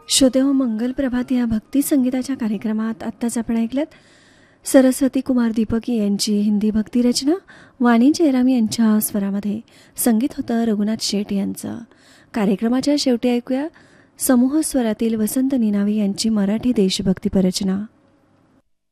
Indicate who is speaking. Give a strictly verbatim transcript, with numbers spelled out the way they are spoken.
Speaker 1: श्रोतेहो, मंगल प्रभात या भक्ती संगीताच्या कार्यक्रमात आत्ताच आपण ऐकलत सरस्वती कुमार दीपकी यांची हिंदी भक्ती रचना, वाणी जयराम यांच्या स्वरामध्ये. संगीत होतं रघुनाथ शेट यांचं. कार्यक्रमाच्या शेवटी ऐकूया समूह स्वरातील वसंत निनावी यांची मराठी देशभक्ती पररचना.